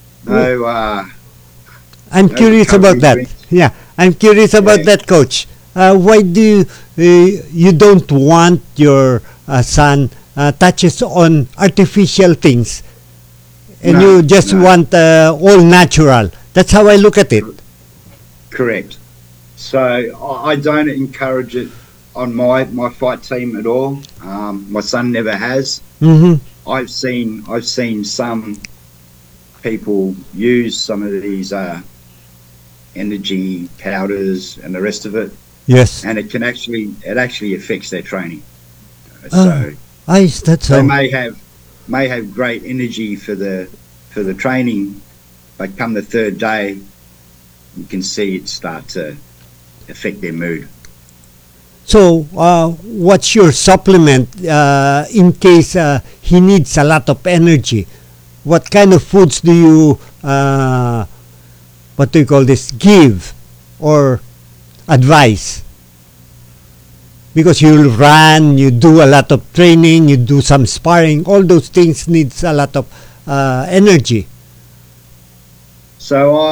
[SPEAKER 16] I'm
[SPEAKER 17] no
[SPEAKER 16] curious about that.
[SPEAKER 17] drinks.
[SPEAKER 16] Yeah, I'm curious about that, Coach. Why do you don't want your son touches on artificial things, and you just want all natural? That's how I look at it.
[SPEAKER 17] Correct. So I don't encourage it on my fight team at all. My son never has. I've seen some people use some of these energy powders and the rest of it.
[SPEAKER 16] Yes.
[SPEAKER 17] And it actually affects their training. So
[SPEAKER 16] that's
[SPEAKER 17] they may have great energy for the training, but come the third day, you can see it start to affect their mood.
[SPEAKER 16] So, what's your supplement in case he needs a lot of energy? What kind of foods do you, what do you call this, give or advise? Because you run, you do a lot of training, you do some sparring, all those things needs a lot of energy.
[SPEAKER 17] So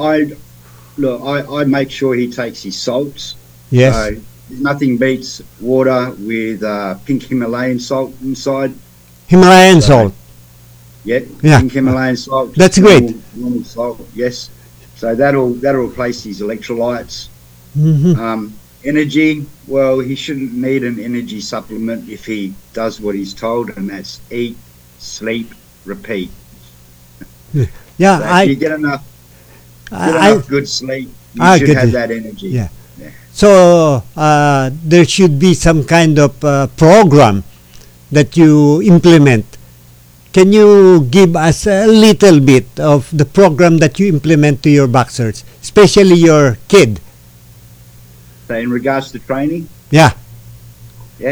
[SPEAKER 17] I make sure he takes his salts.
[SPEAKER 16] Yes.
[SPEAKER 17] So nothing beats water with pink Himalayan salt inside.
[SPEAKER 16] Himalayan salt.
[SPEAKER 17] Yeah.
[SPEAKER 16] Yeah.
[SPEAKER 17] Pink Himalayan salt.
[SPEAKER 16] That's great.
[SPEAKER 17] Normal salt. Yes. So that'll replace his electrolytes. Energy. Well, he shouldn't need an energy supplement if he does what he's told, and that's eat, sleep, repeat.
[SPEAKER 16] Yeah.
[SPEAKER 17] So if you get enough good sleep, you should have that energy.
[SPEAKER 16] Yeah. So there should be some kind of program that you implement. Can you give us a little bit of the program that you implement to your boxers, especially your kid?
[SPEAKER 17] So in regards to training?
[SPEAKER 16] Yeah.
[SPEAKER 17] Yeah.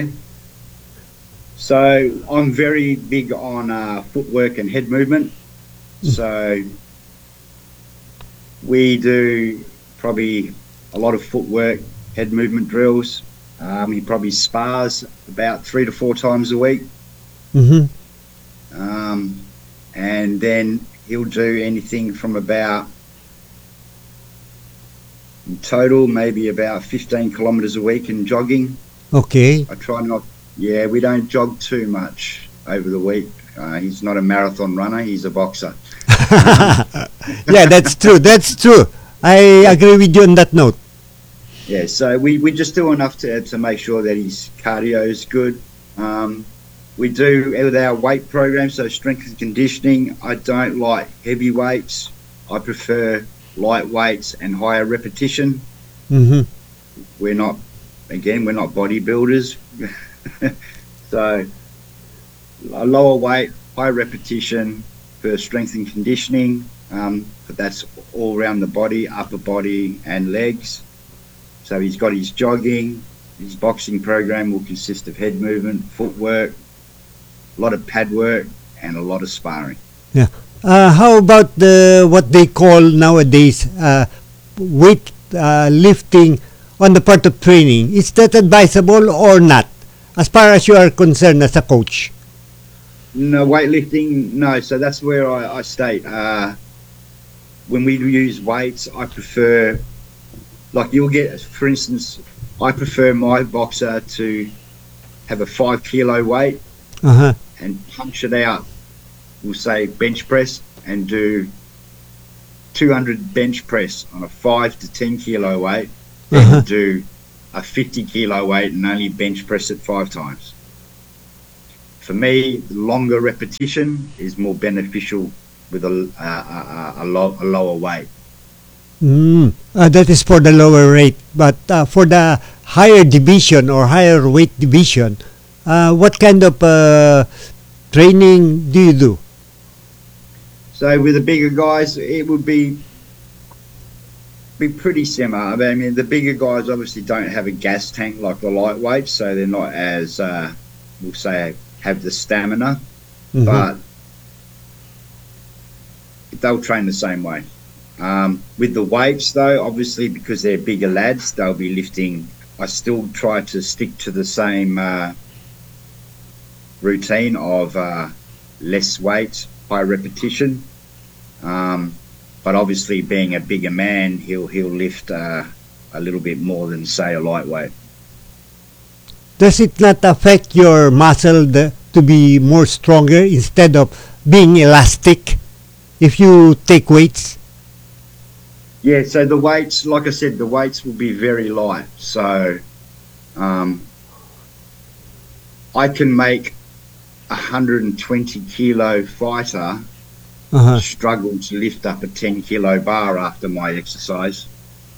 [SPEAKER 17] So I'm very big on footwork and head movement. So we do probably a lot of footwork, head movement drills. He probably spars about 3 to 4 times a week. And then he'll do anything from about, in total, maybe about 15 kilometres a week in jogging.
[SPEAKER 16] Okay.
[SPEAKER 17] I try not, we don't jog too much over the week. He's not a marathon runner, he's a boxer.
[SPEAKER 16] Yeah, that's true. That's true. I agree with you on that note.
[SPEAKER 17] Yeah, so we just do enough to make sure that his cardio is good. We do with our weight program, so strength and conditioning. I don't like heavy weights. I prefer light weights and higher repetition. We're not bodybuilders. So a lower weight, high repetition for strength and conditioning. But that's all around the body, upper body and legs. So he's got his jogging. His boxing program will consist of head movement, footwork, a lot of pad work, and a lot of sparring.
[SPEAKER 16] Yeah. How about what they call nowadays weight lifting on the part of training. Is that advisable or not, as far as you are concerned as a coach?
[SPEAKER 17] No, weightlifting, no. So that's where I state. When we use weights, I prefer, like you'll get, for instance, I prefer my boxer to have a 5 kilo weight and punch it out. We'll say bench press and do 200 bench press on a 5 to 10 kilo weight, then do a 50 kilo weight and only bench press it 5 times. For me, longer repetition is more beneficial with a lower weight.
[SPEAKER 16] That is for the lower rate, but for the higher division or higher weight division, what kind of training do you do?
[SPEAKER 17] So with the bigger guys, it would be pretty similar. I mean, the bigger guys obviously don't have a gas tank like the lightweights, so they're not as, we'll say, have the stamina, but they'll train the same way. With the weights, though, obviously because they're bigger lads, they'll be lifting. I still try to stick to the same routine of less weight, high repetition. But obviously, being a bigger man, he'll lift a little bit more than, say, a lightweight.
[SPEAKER 16] Does it not affect your muscle to be more stronger instead of being elastic if you take weights?
[SPEAKER 17] Yeah, so the weights, like I said, the weights will be very light. So I can make a 120 kilo fighter struggle to lift up a 10 kilo bar after my exercise.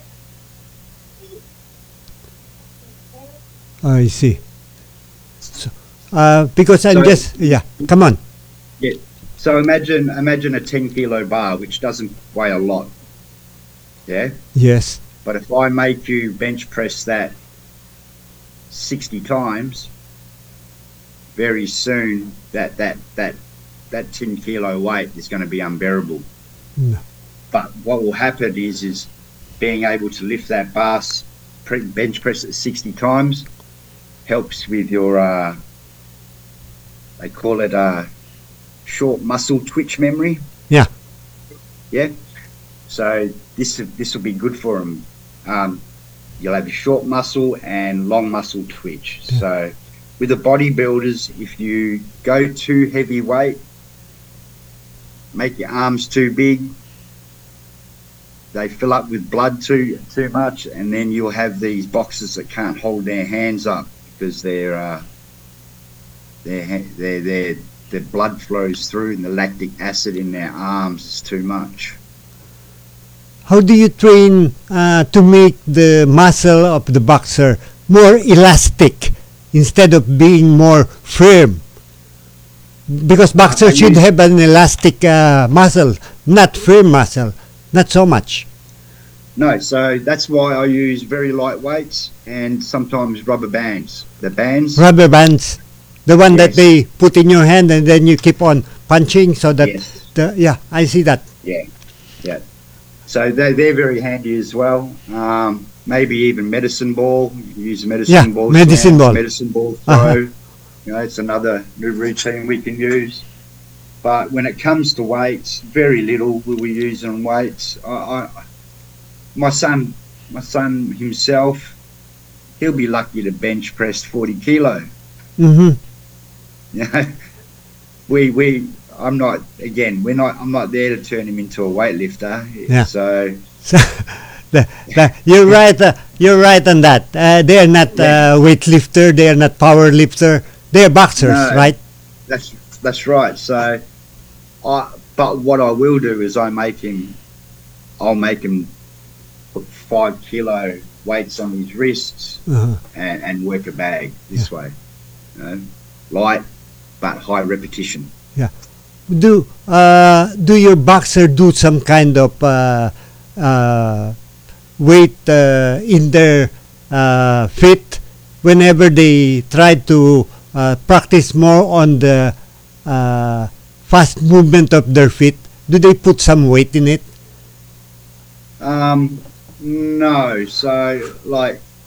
[SPEAKER 16] I see. So, because I'm come on.
[SPEAKER 17] Yeah. So imagine a 10 kilo bar, which doesn't weigh a lot. Yeah.
[SPEAKER 16] Yes.
[SPEAKER 17] But if I make you bench press that 60 times, very soon that 10 kilo weight is going to be unbearable.
[SPEAKER 16] No.
[SPEAKER 17] But what will happen is being able to lift that bar, bench press it 60 times, helps with your, they call it short muscle twitch memory.
[SPEAKER 16] Yeah.
[SPEAKER 17] Yeah. So this will be good for them. You'll have a short muscle and long muscle twitch. Yeah. So with the bodybuilders, if you go too heavy weight, make your arms too big, they fill up with blood too much, and then you'll have these boxers that can't hold their hands up because their blood flows through and the lactic acid in their arms is too much.
[SPEAKER 16] How do you train to make the muscle of the boxer more elastic instead of being more firm? Because boxers should have an elastic muscle, not firm muscle, not so much.
[SPEAKER 17] No, so that's why I use very light weights and sometimes rubber bands. The bands.
[SPEAKER 16] Rubber bands, the one that they put in your hand and then you keep on punching so that.
[SPEAKER 17] Yes.
[SPEAKER 16] I see that.
[SPEAKER 17] Yeah, yeah. So they're very handy as well. Maybe even medicine ball. You can use medicine ball.
[SPEAKER 16] Medicine ball.
[SPEAKER 17] Medicine ball throw. You know, it's another new routine we can use. But when it comes to weights, very little will we use on weights. My son himself, he'll be lucky to bench press 40 kilo.
[SPEAKER 16] Mm-hmm.
[SPEAKER 17] You know, I'm not there to turn him into a weightlifter.
[SPEAKER 16] Yeah.
[SPEAKER 17] So
[SPEAKER 16] you're right. You're right on that. They are not weightlifter. They are not power lifter. They are boxers, right?
[SPEAKER 17] That's right. So, but what I will do is I'll make him put 5 kilo weights on his wrists and work a bag this way. You know, light but high repetition.
[SPEAKER 16] Yeah. Do your boxer do some kind of weight in their feet whenever they try to practice more on the fast movement of their feet? Do they put some weight in it?
[SPEAKER 17] No. So like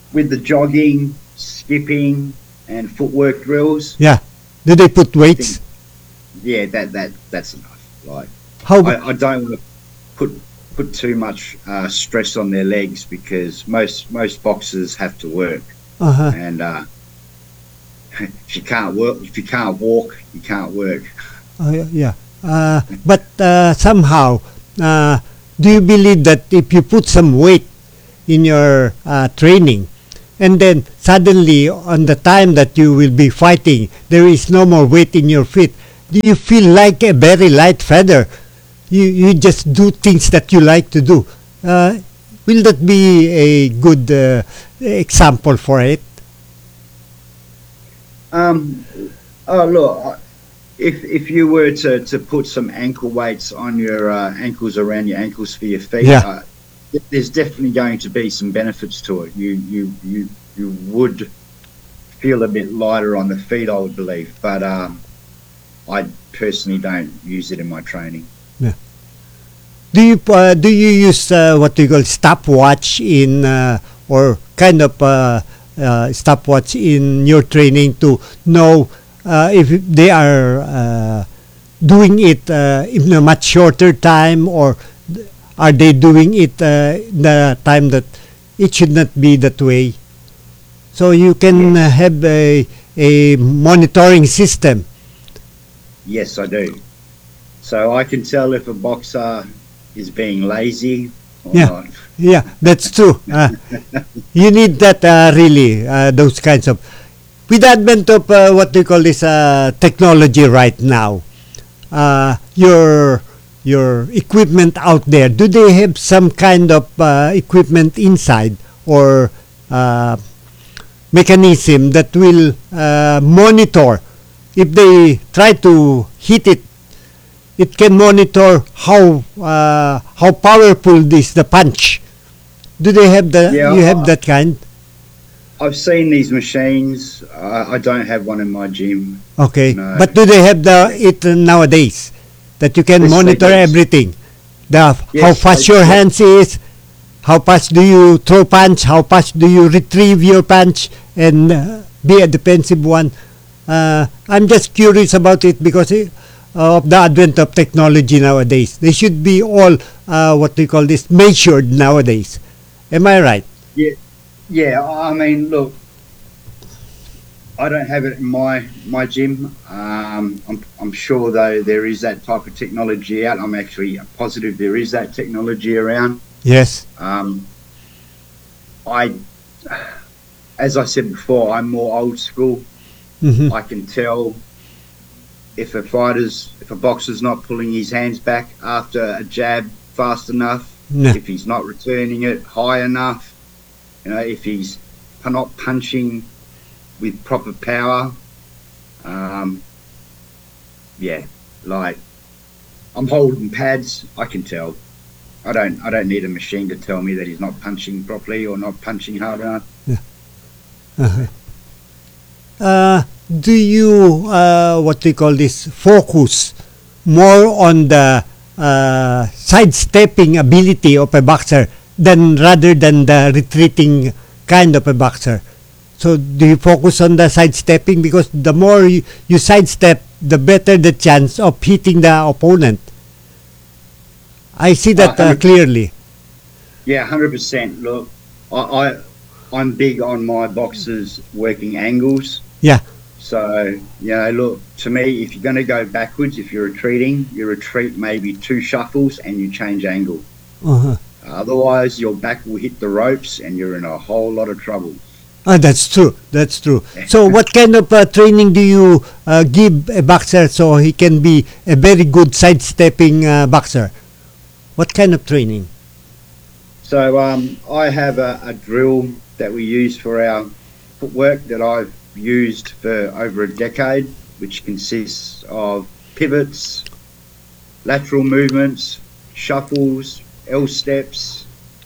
[SPEAKER 17] with the jogging, skipping, and footwork drills.
[SPEAKER 16] Yeah. Do they put weights?
[SPEAKER 17] Yeah, that's enough. Like,
[SPEAKER 16] How?
[SPEAKER 17] I don't want to put too much stress on their legs because most boxers have to work, and if you can't walk, you can't work.
[SPEAKER 16] Yeah. But somehow, do you believe that if you put some weight in your training, and then suddenly on the time that you will be fighting, there is no more weight in your feet, do you feel like a very light feather? You just do things that you like to do. Will that be a good example for it?
[SPEAKER 17] Look, if you were to put some ankle weights on your ankles, around your ankles for your feet, there's definitely going to be some benefits to it. You would feel a bit lighter on the feet, I would believe, but I personally don't use it in my training.
[SPEAKER 16] Yeah. Do you use what you call stopwatch in or kind of stopwatch in your training to know if they are doing it in a much shorter time, or are they doing it the time that it should not be that way? So you can have a monitoring system.
[SPEAKER 17] Yes, I do. So I can tell if a boxer is being lazy or not.
[SPEAKER 16] Yeah, that's true. You need that really, those kinds of... With the advent of what they call this technology right now, your equipment out there, do they have some kind of equipment inside or mechanism that will monitor if they try to hit it? It can monitor how powerful the punch. Do they have the?
[SPEAKER 17] Yeah,
[SPEAKER 16] you have that kind?
[SPEAKER 17] I've seen these machines. I don't have one in my gym.
[SPEAKER 16] Okay,
[SPEAKER 17] no.
[SPEAKER 16] But do they have it nowadays that you can monitor everything? How fast your hands is, how fast do you throw punch, how fast do you retrieve your punch and be a defensive one. I'm just curious about it because of the advent of technology nowadays. They should be all what we call this measured nowadays. Am I right?
[SPEAKER 17] Yeah. I mean, look, I don't have it in my gym. I'm sure though there is that type of technology out. I'm actually positive there is that technology around.
[SPEAKER 16] Yes.
[SPEAKER 17] As I said before, I'm more old school.
[SPEAKER 16] Mm-hmm.
[SPEAKER 17] I can tell if a boxer's not pulling his hands back after a jab fast enough, if he's not returning it high enough, if he's not punching with proper power. Like I'm holding pads, I can tell. I don't need a machine to tell me that he's not punching properly or not punching hard enough.
[SPEAKER 16] Do you what we call this focus more on the sidestepping ability of a boxer rather than the retreating kind of a boxer? So do you focus on the sidestepping because the more you sidestep, the better the chance of hitting the opponent? I see that clearly.
[SPEAKER 17] Yeah, 100%. Look, I'm big on my boxers working angles.
[SPEAKER 16] Yeah.
[SPEAKER 17] So, look, to me, if you're going to go backwards, if you're retreating, you retreat maybe 2 shuffles and you change angle. Otherwise, your back will hit the ropes and you're in a whole lot of trouble.
[SPEAKER 16] That's true. That's true. So what kind of training do you give a boxer so he can be a very good sidestepping boxer? What kind of training?
[SPEAKER 17] So I have a drill that we use for our footwork that I've used for over a decade, which consists of pivots, lateral movements, shuffles, L steps,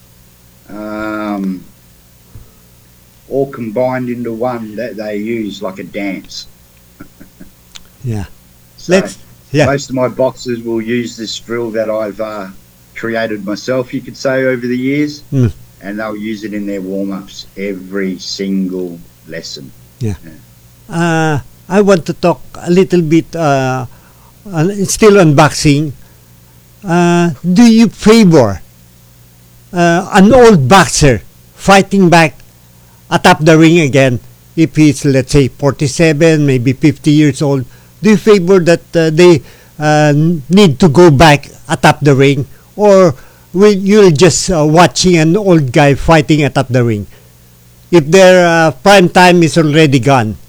[SPEAKER 17] all combined into one that they use like a dance.
[SPEAKER 16] Yeah.
[SPEAKER 17] So most of my boxers will use this drill that I've created myself, you could say, over the years. and they'll use it in their warm-ups every single lesson.
[SPEAKER 16] Yeah. I want to talk a little bit still on boxing. Do you favor an old boxer fighting back atop the ring again if he's, let's say, 47, maybe 50 years old? Do you favor that they need to go back atop the ring, or will you just watching an old guy fighting atop the ring if their prime time is already gone?